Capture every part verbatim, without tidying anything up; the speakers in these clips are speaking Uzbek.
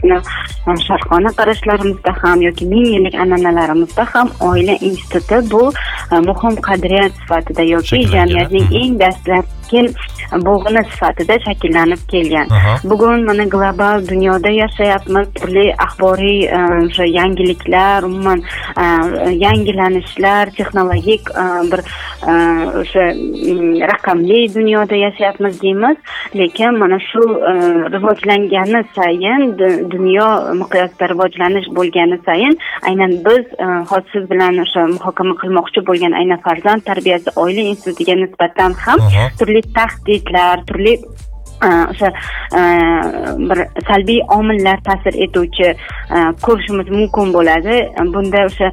bizning sharqona qarashlarimizda ham yoki ming yillik an'analarimizda ham oila instituti bu muhim qadriyat sifatida yoki jamiyatning eng dastlabki bo'g'ini sifatida shakllanib kelgan. Bugun mana global dunyoda yashayapmiz, turli axboriy o'sha yangiliklar, umuman yangilanishlar, texnologik bir o'sha raqamli dunyoda yashayapmiz deymiz, lekin mana shu rivojlangani sayin, dunyo miqyosida rivojlanish bo'lgani sayin, aynan biz hozir siz bilan o'sha muhokama qilmoqchi bo'lgan aynan farzand tarbiyasi oila institutiga nisbatan ham turli tahdidlar, turli o'sha bir salbiy omillar ta'sir etuvchi ko'rishimiz mumkin bo'ladi. Bunda o'sha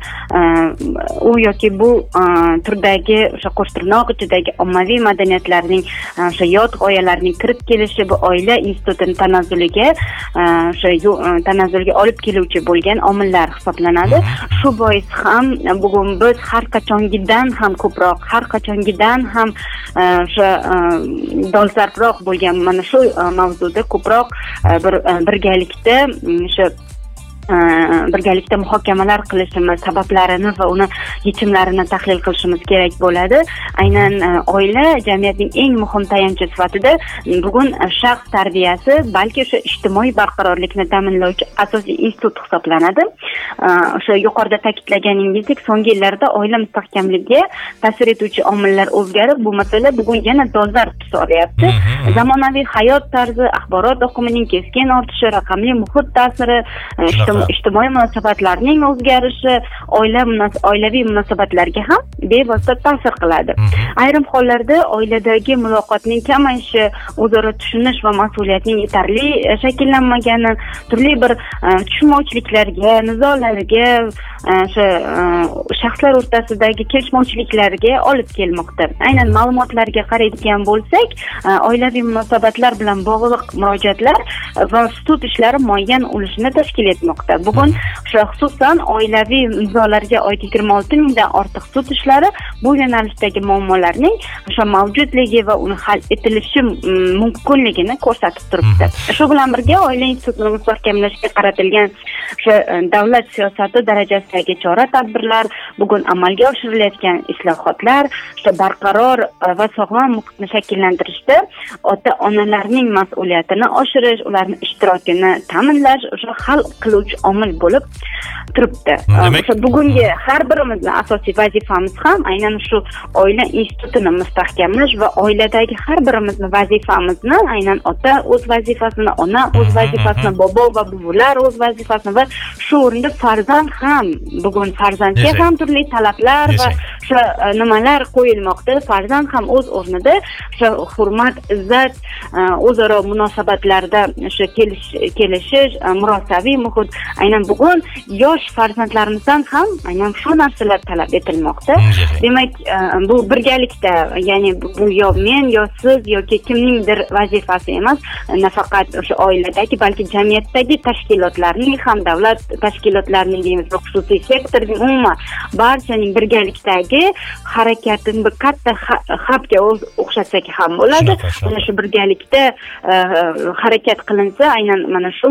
u yoki bu turdagi o'sha qo'shtirnoq ichidagi ommaviy madaniyatlarning o'sha yot g'oyalarning kirib kelishi bu oila institutining tanazzuliga o'sha tanazzulga olib keluvchi bo'lgan omillar hisoblanadi. Shu bois ham bugun biz har qachongidan ham ko'proq, har qachongidan ham o'sha dolzarbroq bo'lgan mana shu mavzuda ko'proq bir birgalikda o'sha birgalikda muhokamalar qilishimiz, sabablarini va uni yechimlarini tahlil qilishimiz kerak bo'ladi. Aynan oila jamiyatning eng muhim tayanchi sifatida bugun shaxs tarbiyasi, balki o'sha ijtimoiy barqarorlikni ta'minlovchi asosiy institut hisoblanadi. O'sha yuqorida ta'kidlaganingizdek, so'nggi yillarda oila mustahkamligiga ta'sir etuvchi omillar o'zgarib, bu masala bugun yana dolzarb tus olyapti. Zamonaviy hayot tarzi, axborot oqimining keskin ortishi, raqamli muhit ta'siri, ijtimoiy munosabatlarning o'zgarishi oila oilaviy munosabatlarga ham bevosita ta'sir qiladi. Ayrim hollarda oiladagi muloqotning kamayishi, o'zaro tushunish va mas'uliyatning yetarli shakllanmagani, turli bir tushunmovchiliklarga, nizolarga, o'sha shaxslar o'rtasidagi kelishmovchiliklarga olib kelmoqda. Aynan ma'lumotlarga qaraydigan bo'lsak, oilaviy munosabatlar bilan bog'liq murojaatlar va sud ishlari muayyan ulushni tashkil etmoqda. Bugun o'sha xususan oilaviy nizolarga oid yigirma olti mingdan ortiq sud ishlari bu yo'nalishdagi muammolarning o'sha mavjudligi va uni hal etilishi mumkinligini ko'rsatib turibdi. Shu bilan birga oila institutini mustahkamlashga qaratilgan o'sha davlat siyosati darajasidagi chora-tadbirlar, bugun amalga oshirilayotgan islohotlar, o'sha barqaror va sog'lom muhitni shakllantirishda ota-onalarning mas'uliyatini oshirish, ularning ishtirokini ta'minlash o'sha hal qiluvchi omil bo'lib turibdi. O'sha bugungi har birimizning asosiy vazifamiz ham aynan shu oila institutini mustahkamlash va oiladagi har birimizning vazifamizni, aynan ota o'z vazifasini, ona o'z vazifasini, bobo va buvilar o'z vazifasini va shu o'rinda farzand ham, bugun farzandga ham turli talablar va o'sha nimalar qo'yilmoqda. Farzand ham o'z o'rnida o'sha hurmat, izzat, o'zaro munosabatlarda o'sha kelishish, murosaviy muhit, aynan bugun yosh farzandlarimizdan ham aynan shu narsalar talab etilmoqda. Demak, bu birgalikda, ya'ni bu yo men, yo siz yoki kimningdir vazifasi emas, nafaqat o'sha oiladagi, balki jamiyatdagi tashkilotlarning ham, davlat tashkilotlarining deymiz, xususiy sektorning, umuman barchaning birgalikdagi harakatini bir katta xabga o'xshatsak ham bo'ladi. Mana shu birgalikda harakat qilinsa, aynan mana shu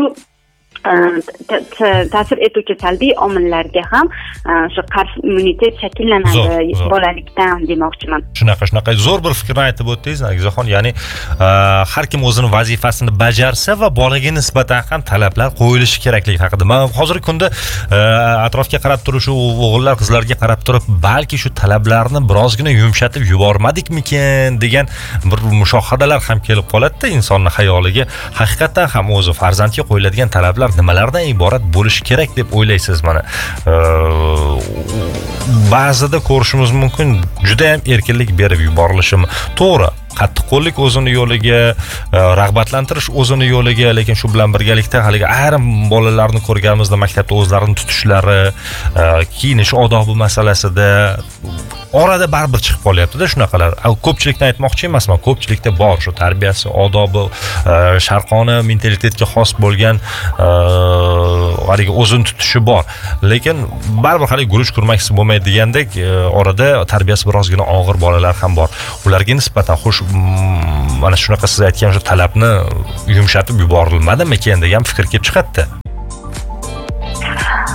ta'sir etuvchi salbiy omillarga ham shu qarshi immunitet shakllanadi bolalikdan demoqchiman. Shunaqa shunaqa zo'r bir fikrni aytib o'tdingiz, Nagizaxon. Ya'ni har kim o'zini vazifasini bajarsa va bolaga nisbatan ham talablar qo'yilishi kerakligi haqida. Men hozirgi kunda atrofga qarab turib, shu o'g'illar, qizlarga qarab turib, balki shu talablarni birozgina yumshatib yubormadikmikin degan bir mushohadalar ham kelib qoladi-da insonning xayoliga. Haqiqatan ham o'zi farzandga qo'yiladigan talablar nimalardan iborat bo'lishi kerak deb o'ylaysiz? Mana ba'zida ko'rishimiz mumkin, juda ham erkinlik berib yuborilishi to'g'ri. Qattiqqo'llik o'zini yo'liga, rag'batlantirish o'zini yo'liga, lekin shu bilan birgalikda haligi ayrim bolalarni ko'rganimizda maktabda o'zlarini tutishlari, kiyinish odobi masalasida orada baribir chiqib qolyapti-da shunaqalar. Ko'pchilikdan aytmoqchi emasman, ko'pchilikda bor shu tarbiyasi, odobi, sharqona mentalitetga xos bo'lgan haligi o'zini tutishi bor. Lekin baribir haligi guruch kurmaksi bo'lmaydi degandek, orada tarbiyasi birozgina og'ir bolalar ham bor. Ularga nisbatan xo'sh, mana shunaqa siz aytgan shu talabni yumshatib yuborilmadimi ekan degan fikr kelib chiqadi.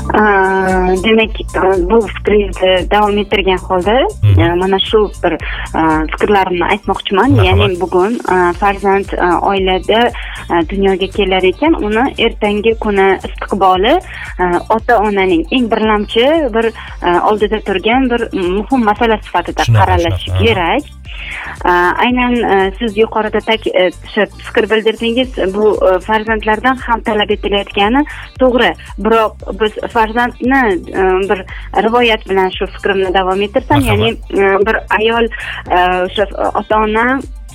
demak bu fikringizni davom ettirgan holda mana shu bir fikrlarimni aytmoqchiman. Ya'ni bugun farzand oilada dunyoga kelar ekan, uni ertangi kuni istiqboli ota-onaning eng birlamchi bir oldida turgan bir muhim masala sifatida qaralishi kerak. Aynan siz yuqorida fikr bildirdingiz, bu farzandlardan ham talab etilayotgani to'g'ri. Biroq biz farzandni bir rivoyat bilan shu fikrimni davom ettirsam, ya'ni bir ayol o'sha ota-ona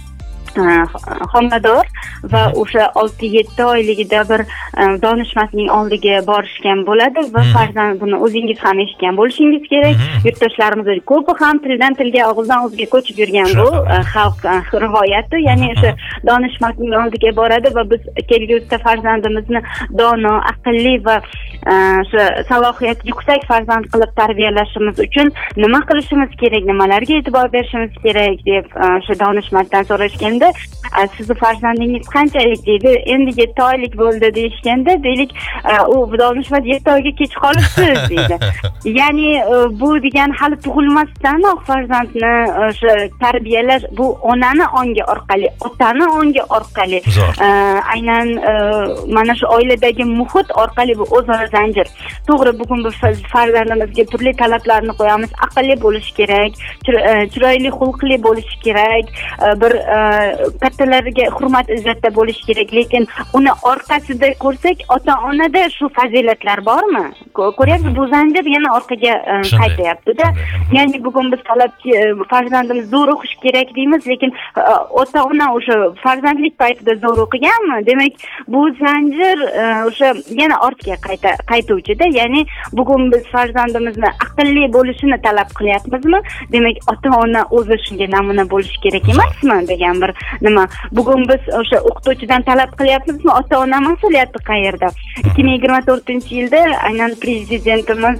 homilador va o'sha olti yetti oyligida bir donishmandning oldiga borishgan bo'ladi va farzand, buni o'zingiz ham eshitgan bo'lishingiz kerak. Yurtdoshlarimiz ko'pi ham tildan tilga, og'izdan og'izga ko'chib yurgan bu xalq rivoyati. Ya'ni o'sha donishmandning oldiga boradi va biz kelgusida farzandimizni dono, aqlli va o'sha salohiyati yuksak farzand qilib tarbiyalashimiz uchun nima qilishimiz kerak, nimalarga e'tibor berishimiz kerak deb o'sha donishmanddan so'rashganda, sizni farzandingiz qanchalik deydi, endi yetti oylik bo'ldi deyishganda, deylik u donishmand yetti oyga kech qolibsiz deydi. Ya'ni bu degan hali tug'ilmasdanoq farzandni o'sha tarbiyalash, bu onani ongi orqali, otani ongi orqali, aynan mana shu oiladagi muhit orqali bu o'zaro zanjir. To'g'ri, bugun biz farzandimizga turli talablarni qo'yamiz. Aqlli bo'lishi kerak, chiroyli xulqli bo'lishi kerak, bir kattalarga hurmat izzatda bo'lishi kerak, lekin uni orqasida ko'rsak, ota-onada shu fazilatlar bormi? Ko'ryapsiz, bu zanjir yana orqaga qaytyapti-da. Ya'ni bugun biz talab farzandimiz zo'r o'qish kerak deymiz, lekin ota-ona o'sha farzandlik paytida zo'r o'qiganmi? Demak, bu zanjir o'sha yana ortga qayta qaytuvchi-da. Ya'ni bugun biz farzandimizni aqlli bo'lishini talab qilyapmizmi? Demak, ota-ona o'zi shunga namuna bo'lishi kerak emasmi degan bir nima. Bugun biz o'sha o'qituvchidan talab qilyapmizmi? Ota-ona mas'uliyati qayerda? ikki ming yigirma to'rtinchi yilda aynan prezidentimiz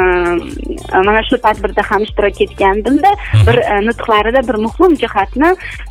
mana shu tadbirda ham ishtirok etgandimda, bir nutqlarida bir muhim jihatni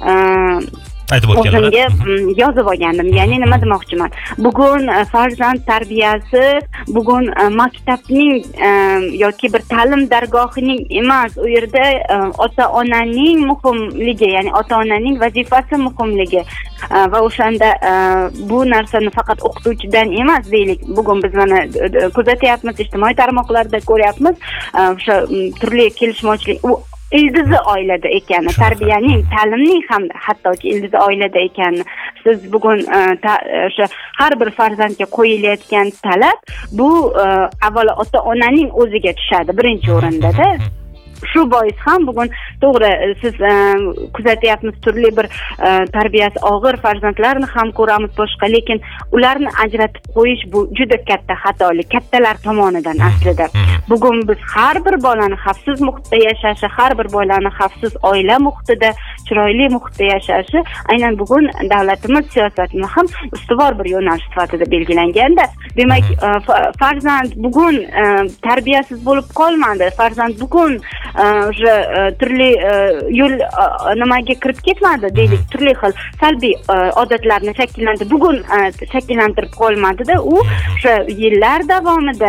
aytib o'tganlar. O'zimga yozib olgandim. Ya'ni nima demoqchiman? Bugun farzand tarbiyasi bugun maktabning yoki bir ta'lim dargohining emas, u yerda ota-onaning muhimligi, ya'ni ota-onaning vazifasi muhimligi va o'shanda bu narsani faqat o'qituvchidan emas deylik. Bugun biz mana kuzatyapmiz, ijtimoiy tarmoqlarda ko'ryapmiz, o'sha turli kelishmovchilik, u ildizi oilada ekani, tarbiyaning, ta'limning ham hattoki ildizi oilada ekani. Siz bugun o'sha har bir farzandga qo'yilayotgan talab bu avvalo ota-onaning o'ziga tushadi birinchi o'rinda-da. Shu bois ham bugun to'g'ri siz kuzatyapmiz, turli bir tarbiyasi og'ir farzandlarni ham ko'ramiz boshqa, lekin ularni ajratib qo'yish bu juda katta xatolik kattalar tomonidan aslida. Bugun biz har bir bolani xavfsiz muhitda yashashi, har bir bolani xavfsiz oila muhitida, chiroyli muhitda yashashi aynan bugun davlatimiz siyosatini ham ustuvor bir yo'nalish sifatida belgilanganda, demak farzand bugun tarbiyasiz bo'lib qolmadi. Farzand bugun o'sha turli yo'l nimaga kirib ketmadi deylik, turli xil salbiy odatlarni shakllantirib, bugun shakllantirib qolmadi-da. U o'sha yillar davomida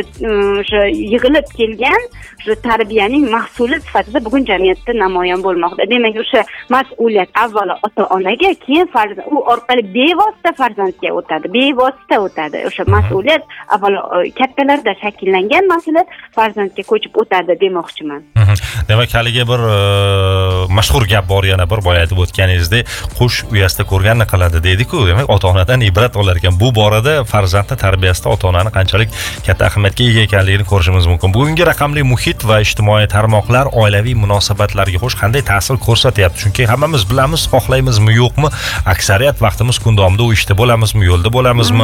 o'sha yig'ilib kelgan o'sha tarbiyaning mahsuli sifatida bugun jamiyatda namoyon bo'lmoqda. Demak, o'sha mas'uliyat avvalo ota-onaga, keyin farzand, u orqali bevosita farzandga o'tadi, bevosita o'tadi. O'sha mas'uliyat avvalo kattalarda shakllangan mas'uliyat farzandga ko'chib o'tadi demoqchiman. Demak, haligi bir mashhur gap bor, yana bir boya aytib o'tganingizdek, qush uyasida ko'rganini qiladi deydi-ku. Demak, ota-onadan ibrat olar ekan. Bu borada farzandni tarbiyasida ota-onani qanchalik katta ahamiyatga ega ekanligini ko'rishimiz mumkin. Bugungi raqamli muhit va ijtimoiy tarmoqlar oilaviy munosabatlarga xo'sh qanday ta'sir ko'rsatyapti? Chunki hammamiz bilamiz, xohlaymizmi yo'qmi, aksariyat vaqtimiz kun davomida u ishda bo'lamizmi, yo'lda bo'lamizmi,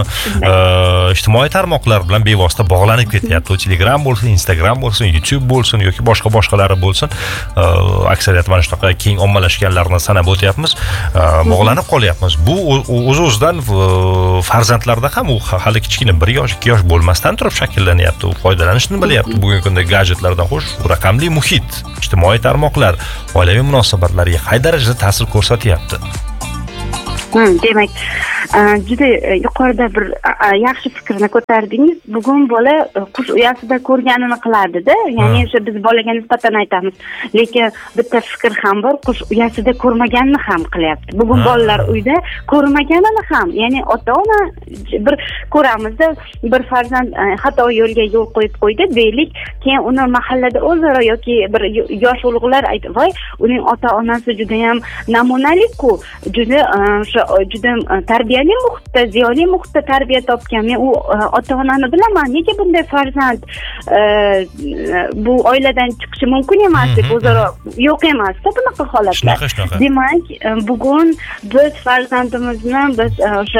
ijtimoiy tarmoqlar bilan bevosita bog'lanib ketyapti. Telegram bo'lsin, Instagram bo'lsin, YouTube bo'lsin yoki boshqa boshqalari bo'lsin, aksariyat mana shunaqa keng ommalashganlarni sanab o'tyapmiz, bog'lanib qolyapmiz. Bu o'z-o'zidan farzandlarda ham u hali kichkina bir yosh, ikki yosh bo'lmasdan turib shakllanyapti. U foydalanishni bilyapti. Bugungi kunda gadjetlardan xo'sh, raqamli muhit, ijtimoiy tarmoqlar oilaviy munosabatlarga qay darajada ta'sir ko'rsatyapti? Demak, juda yuqorida bir yaxshi fikrni ko'tardingiz. Bugun bola qush uyasida ko'rganini qiladi-da. Ya'ni o'sha biz bolaga nisbatan aytamiz. Lekin bitta fikr ham bor, qush uyasida ko'rmaganini ham qilyapti. Bugun bolalar uyda ko'rmaganini ham, ya'ni ota-ona bir ko'ramizda bir farzand xato yo'lga yo'l qo'yib qo'ydi deylik, keyin uni mahallada o'zaro yoki bir yosh ulug'lar aytib, "Voy, uning ota-onasi juda ham namunali-ku, juda o'sha juda tarbiyali muhitda, ziyoli muhitda tarbiya topgan. Men u ota-onani bilaman. Nega bunday farzand bu oiladan chiqishi mumkin emas?" deb o'zaro yo'q emas-da bunaqa holatlar. Demak, bugun biz farzandimizni biz o'sha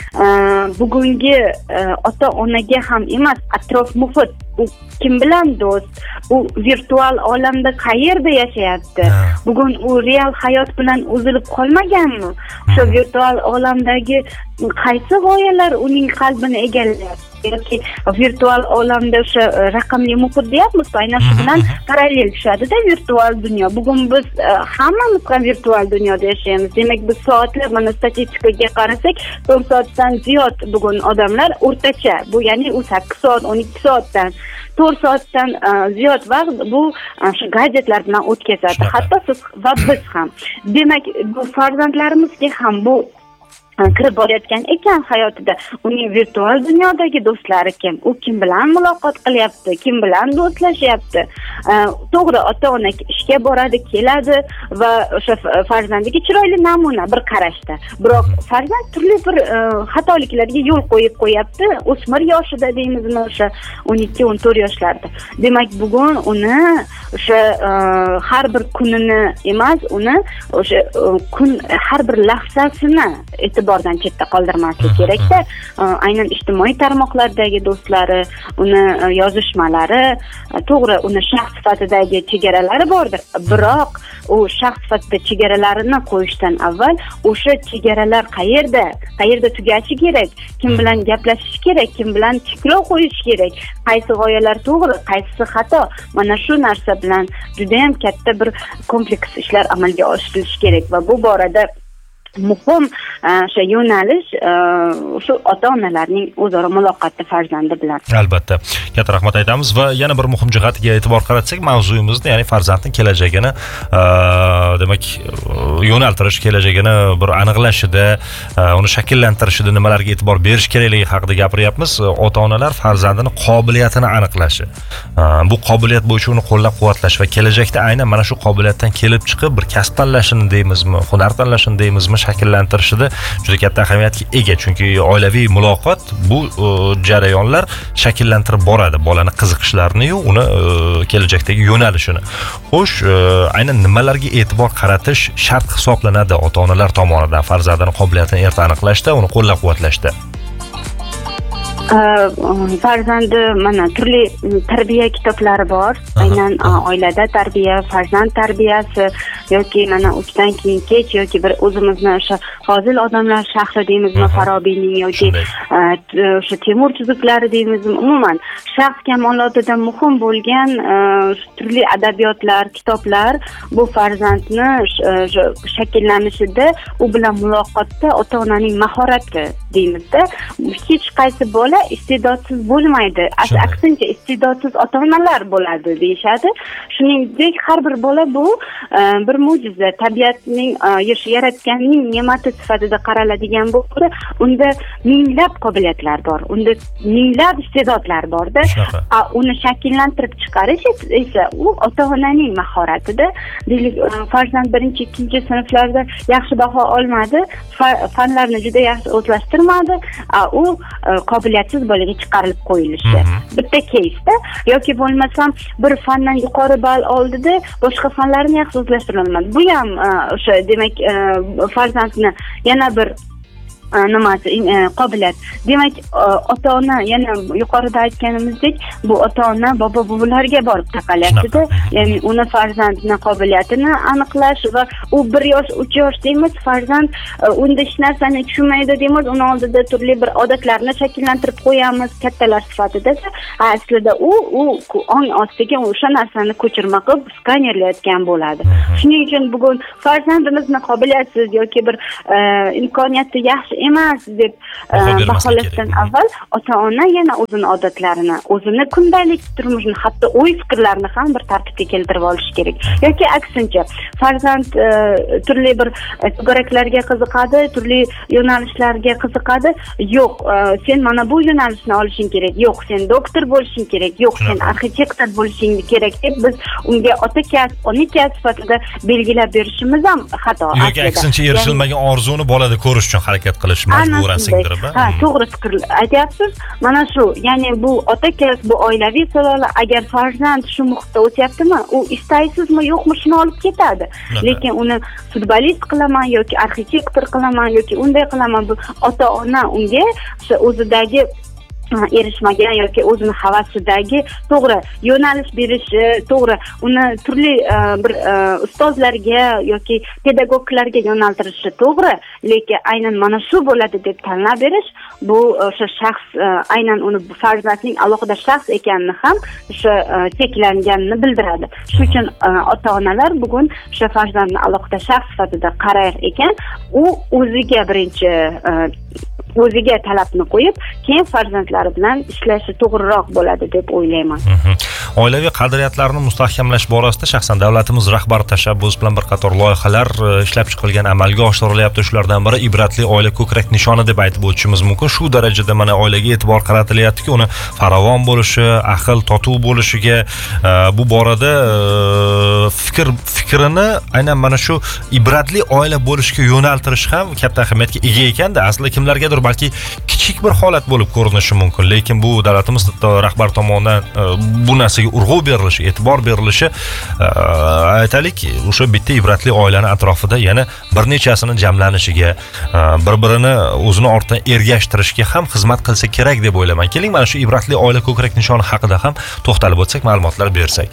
bugungi ota-onaga ham emas, atrof muhit, u kim bilan do'st, u virtual olamda qayerda yashayapti, bugun u real hayot bilan uzilib qolmaganmi, o'sha virtual olamdagi qaysi g'oyalar uning qalbini egallayapti yoki virtual olamda o'sha raqamli muhit deyapmiz, aynan shu bilan parallel tushadi-da virtual dunyo. Bugun biz hammamiz ham virtual dunyoda yashaymiz. Demak, biz soatlar, mana statistikaga qarasak, to'rt soatdan ziyod bugun odamlar o'rtacha, bu ya'ni u sakkiz soat, o'n ikki soatdan to'rt soatdan ziyod vaqt bu shu gadjetlar bilan o'tkazadi. Hatto siz va biz ham. Demak, bu farzandlarimizga ham bu kirib borayotgan ekan hayotida. Uning virtual dunyodagi do'stlari kim? U kim bilan muloqot qilyapti? Kim bilan do'stlashyapti? To'g'ri, ota-ona ishga boradi, keladi va o'sha farzandiga chiroyli namuna bir qarashda. Biroq farzand turli bir xatoliklarga yo'l qo'yib qo'yapti. O'smir yoshida deymizmi, o'sha o'n ikki o'n to'rt yoshlarda. Demak, bugun uni o'sha har bir kunini emas, uni o'sha kun har bir lahzasini e'tibordan chetda qoldirmaslik kerak-da. Aynan ijtimoiy tarmoqlardagi do'stlari, uni yozishmalari, to'g'ri, uni shaxs sifatidagi chegaralari bordir. Biroq u shaxs sifatida chegaralarini qo'yishdan avval o'sha chegaralar qayerda, qayerda tugashi kerak, kim bilan gaplashish kerak, kim bilan cheklov qo'yish kerak, qaysi g'oyalar to'g'ri, qaysisi xato. Mana shu narsa bilan juda ham katta bir kompleks ishlar amalga oshirilishi kerak va bu borada muhim o'sha yo'nalish shu ota-onalarning o'zaro muloqoti farzandi bilan. Albatta. Katta rahmat aytamiz va yana bir muhim jihatiga e'tibor qaratsak, mavzuyimizni, ya'ni farzandning kelajagini, demak, yo'naltirish, kelajagini bir aniqlashida, uni shakllantirishida nimalarga e'tibor berish kerakligi haqida gapiryapmiz. Ota-onalar farzandini qobiliyatini aniqlashi, bu qobiliyat bo'yicha uni qo'llab-quvvatlash va kelajakda aynan mana shu qobiliyatdan kelib chiqib bir kasb tanlashini deymizmi, hunar tanlashini deymizmi, shakllantirishida juda katta ahamiyatga ega. Chunki oilaviy muloqot bu jarayonlar shakllantirib boradi bolani qiziqishlarini-yu, uni kelajakdagi yo'nalishini. Xo'sh, aynan nimalarga e'tibor qaratish shart hisoblanadi ota-onalar tomonidan farzandini qobiliyatini erta aniqlashda, uni qo'llab-quvvatlashda? Farzandi mana turli tarbiya kitoblari bor. Aynan oilada tarbiya, farzand tarbiyasi yoki mana uchdan keyin kech yoki bir o'zimizni o'sha fozil odamlar shahri deymizmi, Farobiyning yoki o'sha Temur chiziqlari deymizmi, umuman shaxs kamolotida muhim bo'lgan turli adabiyotlar, kitoblar bu farzandni shakllanishida, u bilan muloqotda ota-onaning mahorati deymizda. Hech qaysi bola iste'dodsiz bo'lmaydi. Aksincha, iste'dodsiz ota-onalar bo'ladi deyishadi. Shuningdek, har bir bola bu bir mo'jiza, tabiatning, yaratganning ne'mati sifatida qaraladigan bo'lsa, unda minglab qobiliyatlar bor, unda minglab iste'dodlar borda. Uni shakllantirib chiqarish esa u ota-onaning mahoratida. Deylik, farzand birinchi, ikkinchi sinflarda yaxshi baho olmadi, fanlarni juda yaxshi o'zlashtirmadi, u qobiliyatsiz bolaga chiqarilib qo'yilishi. Bitta keysda yoki bo'lmasam bir fandan yuqori ball oldida boshqa fanlarni yaxshi o'zlashtira olmadi. Bu ham o'sha demak farzandni yana bir nimasi qobiliyat. Demak, ota-ona yana yuqorida aytganimizdek, bu ota-ona bobo buvilarga borib taqalyapti-da. Ya'ni uni farzandning qobiliyatini aniqlash va u bir yosh, uch yosh deymiz, farzand unda hech narsani tushunmaydi deymiz, uni oldida turli bir odatlarni shakllantirib qo'yamiz kattalar sifatida. Aslida u u ong ostiga o'sha narsani ko'chirma qilib skanerlayotgan bo'ladi. Shuning uchun bugun farzandimizni qobiliyatsiz yoki bir imkoniyati yaxshi emas deb baholashdan avval ota-ona yana o'zini odatlarini, o'zini kundalik turmushini, hatto o'y fikrlarini ham bir tartibga keltirib olish kerak. Yoki aksincha, farzand turli bir to'garaklarga qiziqadi, turli yo'nalishlarga qiziqadi. Yo'q, sen mana bu yo'nalishni olishing kerak. Yo'q, sen doktor bo'lishing kerak. Yo'q, sen arxitektor bo'lishing kerak deb biz unga ota kasb, ona kasb sifatida belgilab berishimiz ham xato. Yoki aksincha erishilmagan orzuni bolada ko'rish uchun harakat qilish majburan singdirib. Ha, to'g'ri fikr aytyapsiz. Mana shu, ya'ni bu ota kasb, bu oilaviy salola, agar farzand shu muhitda o'tyaptimi, u istaysizmi yo'qmi shuni olib ketadi. Lekin uni futbolist qilaman yoki arxitektor qilaman yoki unday qilaman, bu ota-ona unga o'zidagi erishmagan yoki o'zini havasidagi to'g'ri yo'nalish berishi, to'g'ri uni turli bir ustozlarga yoki pedagoglarga yo'naltirishi to'g'ri, lekin aynan mana shu bo'ladi deb tanlab berish, bu o'sha shaxs aynan uni farzandning alohida shaxs ekanini ham o'sha cheklanganini bildiradi. Shuning uchun ota-onalar bugun o'sha farzandni alohida shaxs sifatida qarar ekan, u o'ziga birinchi o'ziga talabni qo'yib, keyin farzandlari bilan ishlashi to'g'riroq bo'ladi deb o'ylayman. Oilaviy qadriyatlarni mustahkamlash borasida shaxsan davlatimiz rahbari tashabbusi bilan bir qator loyihalar ishlab chiqilgan, amalga oshirilyapti. Shulardan biri ibratli oila ko'krak nishoni deb aytib o'tishimiz mumkin. Shu darajada mana oilaga e'tibor qaratilyaptiki, uni farovon bo'lishi, ahil, totuv bo'lishiga, bu borada fikr fikrini aynan mana shu ibratli oila bo'lishga yo'naltirish ham katta ahamiyatga ega ekanda. Aslida kimlargadir balki kichik bir holat bo'lib ko'rinishi mumkin, lekin bu davlatimiz rahbar tomonidan bu narsaga urg'u berilishi, e'tibor berilishi, aytaylik, o'sha bitta ibratli oilani atrofida yana bir nechasini jamlanishiga, bir-birini o'zini ortidan ergashtirishga ham xizmat qilsa kerak deb o'ylayman. Keling, mana shu ibratli oila ko'krak nishoni haqida ham to'xtalib o'tsak, ma'lumotlar bersak.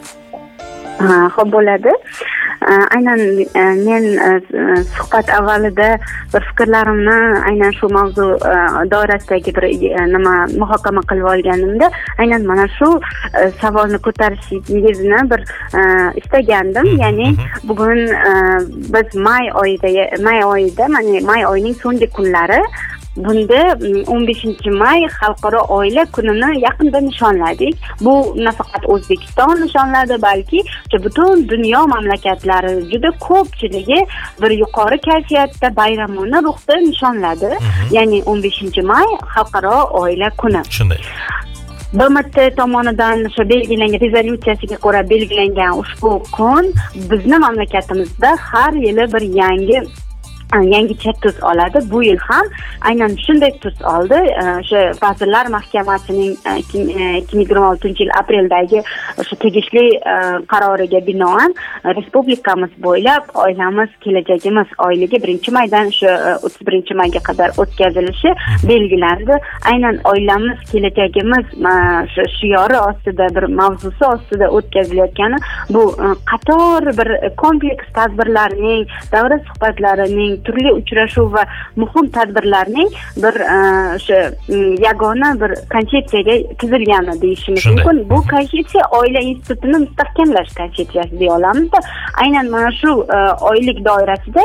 Ha, xo'p bo'ladi. Aynan men suhbat avvalida bir fikrlarimni aynan shu mavzu doirasidagi bir nima muhokama qilib olganimda, aynan mana shu savolni ko'tarishingizni bir istagandim. Ya'ni bugun biz may oyida, may oyida, mana may oyining so'nggi kunlari, bunda o'n beshinchi may Xalqaro oila kunini yaqinda nishonladik. Bu nafaqat O'zbekiston nishonladi, balki butun dunyo mamlakatlari juda ko'pchiligi bir yuqori kayfiyatda bayramona ruhda nishonladi. Ya'ni o'n beshinchi may Xalqaro oila kuni. Shunday. B M T tomonidan o'sha belgilangan rezolyutsiyasiga ko'ra belgilangan ushbu kun bizning mamlakatimizda har yili bir yangi yangicha tus oladi. Bu yil ham aynan shunday tus oldi. O'sha Vazirlar Mahkamasining ikki ming yigirma oltinchi yil apreldagi o'sha tegishli qaroriga binoan respublikamiz bo'ylab oilamiz kelajagimiz oyligi birinchi maydan o'sha o'ttiz birinchi mayga qadar o'tkazilishi belgilandi. Aynan oilamiz kelajagimiz shiori ostida, bir mavzusi ostida o'tkazilayotgani bu qator bir kompleks tadbirlarning, davra suhbatlarining, turli uchrashuv va muhim tadbirlarning bir o'sha yagona bir konsepsiyaga tuzilgani deyishimiz mumkin. Bu konsepsiya oila institutini mustahkamlash konsepsiyasi deya olamizda. Aynan mana shu oylik doirasida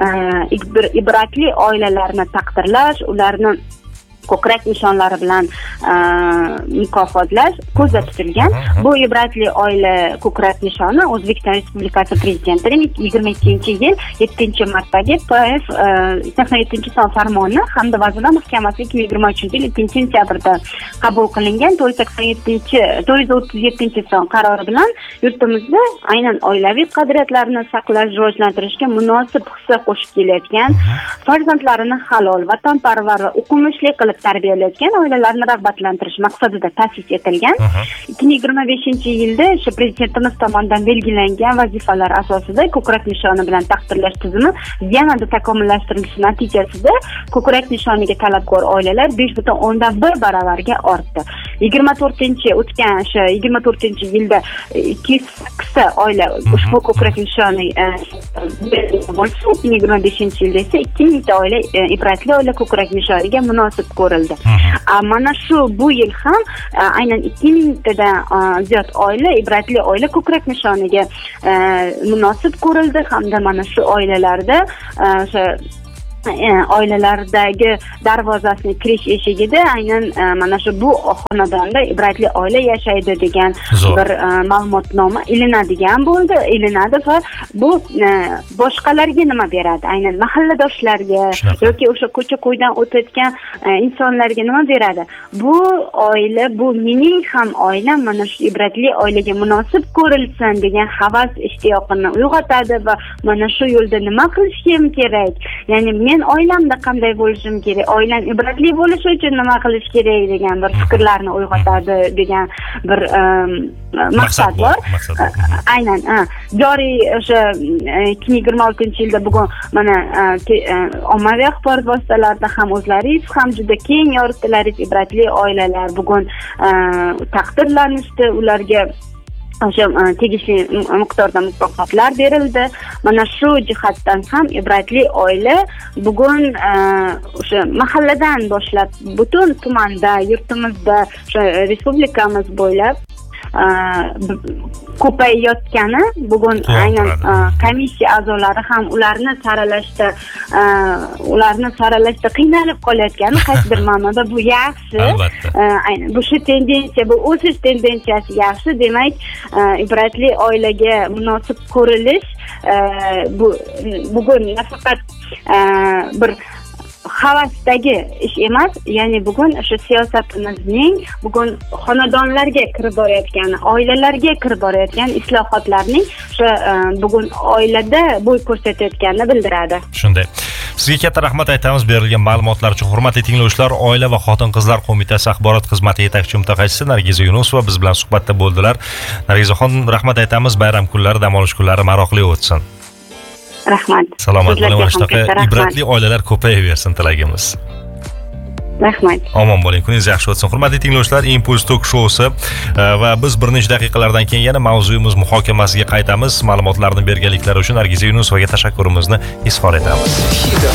ibratli oilalarni taqdirlash, ularni ko'krak nishonlari bilan mukofotlash ko'zda tutilgan. Bu ibratli oila ko'krak nishoni O'zbekiston Respublikasi Prezidentining yigirma ikkinchi yil yettinchi martdagi P F sakson yettinchi son farmoni hamda Vazirlar Mahkamasi ikki ming yigirma uchinchi yil ikkinchi sentyabrda qabul qilingan to'rt yuz sakson yettinchi to'rt yuz o'ttiz yettinchi son qarori bilan yurtimizda aynan oilaviy qadriyatlarni saqlash, rivojlantirishga munosib hissa qo'shib kelayotgan, farzandlarini halol, vatanparvar va o'qimishli qilib tarbiyalayotgan oilalarni rag'batlantirish maqsadida ta'sis etilgan. ikki ming yigirma beshinchi yilda shu prezidentimiz tomonidan belgilangan vazifalar asosida ko'krak nishoni bilan taqdirlash tizimi yanada takomillashtirilishi natijasida ko'krak nishoniga talabgor oilalar besh butun o'ndan bir baravarga ortdi. yigirma to'rtinchi o'tgan o'sha yigirma to'rtinchi yilda ikki yuz sakkizta oila ushbu ko'krak nishoni bo'lsa, ikki ming yigirma beshinchi yilda esa ikki mingta oila ibratli oila ko'krak nishoniga munosib ko'rildi. Mana shu bu yil ham aynan ikki mingtadan ziyod oila ibratli oila ko'krak nishoniga munosib ko'rildi hamda mana shu oilalarda o'sha oilalardagi darvozasini kirish eshigida aynan mana shu bu xonadonda ibratli oila yashaydi degan bir ma'lumotnoma ilinadigan bo'ldi, ilinadi va bu boshqalarga nima beradi? Aynan mahalladoshlarga yoki o'sha ko'cha-ko'ydan o'tayotgan insonlarga nima beradi? Bu oila, bu mening ham oilam mana shu ibratli oilaga munosib ko'rilsin degan havas ishtiyoqini uyg'otadi va mana shu yo'lda nima qilishim kerak? Ya'ni men oilamda qanday bo'lishim kerak, oilam ibratli bo'lishi uchun nima qilish kerak degan bir fikrlarni uyg'otadi degan bir maqsad bor. Aynan joriy o'sha ikki ming yigirma oltinchi yilda bugun mana ommaviy axborot vositalarida ham o'zlaringiz ham juda keng yoritdilaringiz ibratli oilalar bugun taqdirlanishdi, ularga o'sha tegishli miqdorda mukofotlar berildi. Mana shu jihatdan ham ibratli oila bugun o'sha mahalladan boshlab butun tumanda, yurtimizda, o'sha respublikamiz bo'ylab ko'payayotgani bugun aynan komissiya a'zolari ham ularni saralashda ularni saralashda qiynalib qolayotgani qaysidir ma'noda bu yaxshi. Aynan bu shu tendensiya, bu o'sish tendensiyasi yaxshi. Demak, ibratli oilaga munosib ko'rilish bu bugun nafaqat bir havasdagi ish emas, ya'ni bugun o'sha siyosatimizning bugun xonadonlarga kirib borayotgani, oilalarga kirib borayotgan islohotlarning o'sha bugun oilada bo'y ko'rsatayotganini bildiradi. Shunday. Sizga katta rahmat aytamiz berilgan ma'lumotlar uchun. Hurmatli tinglovchilar, Oila va xotin-qizlar qo'mitasi axborot xizmati yetakchi mutaxassisi Nargiza Yunusova biz bilan suhbatda bo'ldilar. Nargizaxon, rahmat aytamiz. Bayram kunlari, dam olish kunlari maroqli o'tsin. Rahmat. Salomat bo'ling, mana shunaqa ibratli oilalar ko'payaversin tilagimiz. Rahmat. Omon bo'ling, kuningiz yaxshi o'tsin. Hurmatli tinglovchilar, Impuls Talk shousi va biz bir necha daqiqalardan keyin yana mavzuyimiz muhokamasiga qaytamiz. Ma'lumotlarni berganliklari uchun Nargiza Yunusovaga tashakkurimizni izhor etamiz.